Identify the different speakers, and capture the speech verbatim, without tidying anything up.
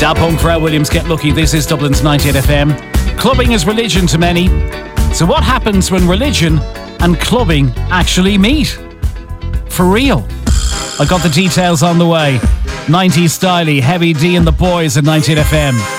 Speaker 1: Dal Punk, Pharrell Williams, Get Lucky. This is Dublin's ninety-eight F M. Clubbing is religion to many. So what happens when religion and clubbing actually meet? For real. I got the details on the way. nineties styly, Heavy D and the Boys at ninety-eight F M.